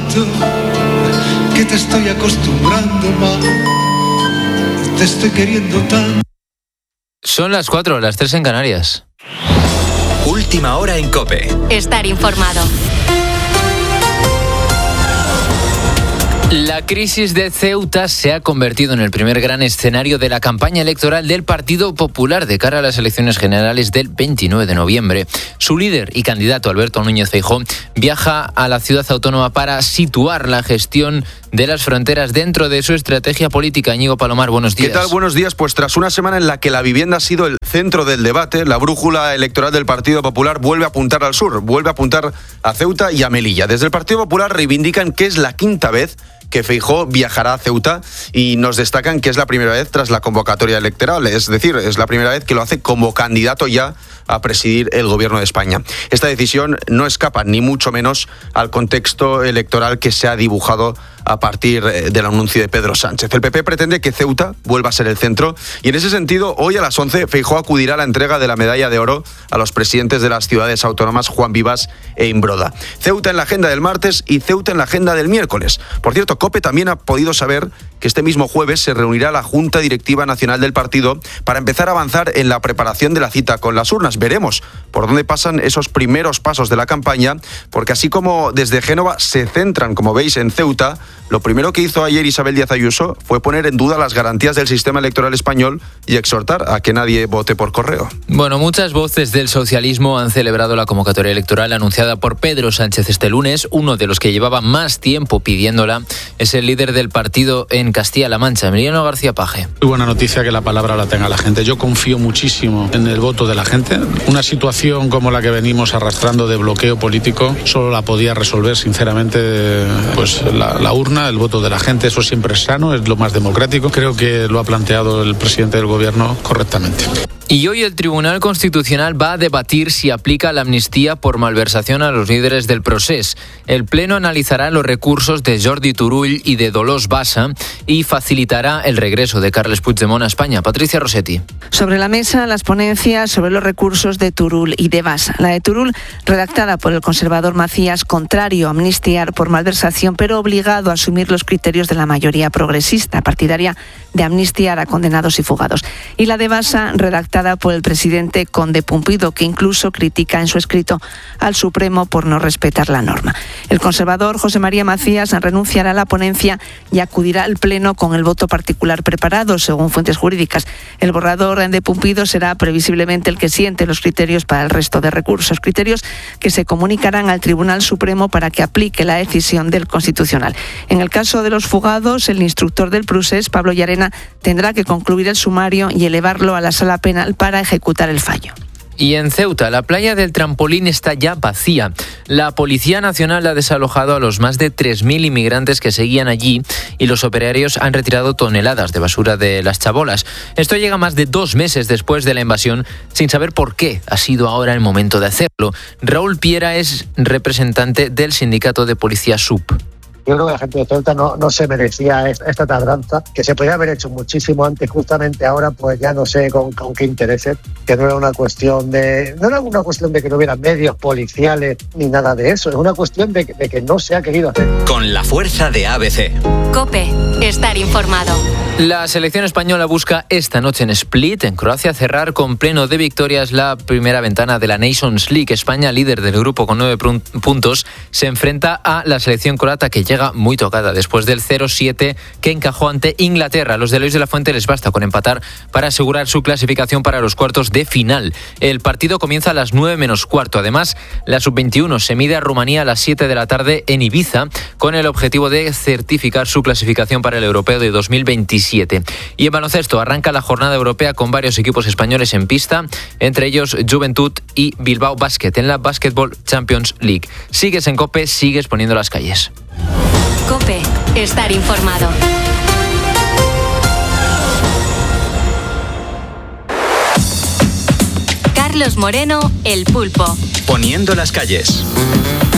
tanto que te estoy acostumbrando más. Te estoy queriendo tanto. Son las 4, las 3 en Canarias. Última hora en COPE. Estar informado. La crisis de Ceuta se ha convertido en el primer gran escenario de la campaña electoral del Partido Popular de cara a las elecciones generales del 29 de noviembre. Su líder y candidato, Alberto Núñez Feijóo, viaja a la ciudad autónoma para situar la gestión de las fronteras dentro de su estrategia política. Íñigo Palomar, buenos días. ¿Qué tal? Buenos días. Pues tras una semana en la que la vivienda ha sido el centro del debate, la brújula electoral del Partido Popular vuelve a apuntar al sur, vuelve a apuntar a Ceuta y a Melilla. Desde el Partido Popular reivindican que es la quinta vez que Feijóo viajará a Ceuta y nos destacan que es la primera vez tras la convocatoria electoral, es decir, es la primera vez que lo hace como candidato ya a presidir el gobierno de España. Esta decisión no escapa ni mucho menos al contexto electoral que se ha dibujado a partir del anuncio de Pedro Sánchez. El PP pretende que Ceuta vuelva a ser el centro y en ese sentido hoy a las 11 Feijóo acudirá a la entrega de la medalla de oro a los presidentes de las ciudades autónomas Juan Vivas e Imbroda. Ceuta en la agenda del martes y Ceuta en la agenda del miércoles. Por cierto, COPE también ha podido saber que este mismo jueves se reunirá la Junta Directiva Nacional del partido para empezar a avanzar en la preparación de la cita con las urnas. Veremos por dónde pasan esos primeros pasos de la campaña, porque así como desde Génova se centran, como veis, en Ceuta, lo primero que hizo ayer Isabel Díaz Ayuso fue poner en duda las garantías del sistema electoral español y exhortar a que nadie vote por correo. Bueno, muchas voces del socialismo han celebrado la convocatoria electoral anunciada por Pedro Sánchez este lunes. Uno de los que llevaba más tiempo pidiéndola es el líder del partido en Castilla-La Mancha, Emiliano García Paje. Muy buena noticia que la palabra la tenga la gente. Yo confío muchísimo en el voto de la gente. Una situación como la que venimos arrastrando de bloqueo político solo la podía resolver, sinceramente, pues la urna, el voto de la gente. Eso siempre es sano, es lo más democrático. Creo que lo ha planteado el presidente del gobierno correctamente. Y hoy el Tribunal Constitucional va a debatir si aplica la amnistía por malversación a los líderes del Procés. El Pleno analizará los recursos de Jordi Turull y de Dolors Bassa y facilitará el regreso de Carles Puigdemont a España. Patricia Rossetti. Sobre la mesa, las ponencias sobre los recursos de Turull y de Bassa. La de Turull, redactada por el conservador Macías, contrario a amnistiar por malversación, pero obligado a asumir los criterios de la mayoría progresista, partidaria de amnistiar a condenados y fugados. Y la de Bassa, redactada por el presidente Conde Pumpido, que incluso critica en su escrito al Supremo por no respetar la norma. El conservador José María Macías renunciará a la ponencia y acudirá al Pleno con el voto particular preparado, según fuentes jurídicas. El borrador de Pumpido será previsiblemente el que siente los criterios para el resto de recursos, criterios que se comunicarán al Tribunal Supremo para que aplique la decisión del Constitucional. En el caso de los fugados, el instructor del Procés, Pablo Llarena, tendrá que concluir el sumario y elevarlo a la Sala Penal para ejecutar el fallo. Y en Ceuta, la playa del Trampolín está ya vacía. La Policía Nacional ha desalojado a los más de 3.000 inmigrantes que seguían allí y los operarios han retirado toneladas de basura de las chabolas. Esto llega más de 2 meses después de la invasión, sin saber por qué ha sido ahora el momento de hacerlo. Raúl Piera es representante del sindicato de policía SUP. Yo creo que la gente de Ceuta no se merecía esta tardanza, que se podía haber hecho muchísimo antes. Justamente ahora pues ya no sé con qué intereses, que no era una cuestión de que no hubiera medios policiales ni nada de eso, es una cuestión de que no se ha querido hacer. Con la fuerza de ABC. COPE, estar informado. La selección española busca esta noche en Split, en Croacia, cerrar con pleno de victorias la primera ventana de la Nations League. España, líder del grupo con 9 puntos, se enfrenta a la selección croata, que llega muy tocada después del 0-7 que encajó ante Inglaterra. Los de Luis de la Fuente les basta con empatar para asegurar su clasificación para los cuartos de final. El partido comienza a las 9:15. Además, la sub-21 se mide a Rumanía a las 7 de la tarde en Ibiza, con el objetivo de certificar su clasificación para el Europeo de 2027. Y en baloncesto arranca la jornada europea con varios equipos españoles en pista, entre ellos Juventud y Bilbao Basket en la Basketball Champions League. Sigues en COPE, sigues poniendo las calles. COPE, estar informado. Carlos Moreno, El Pulpo. Poniendo las calles.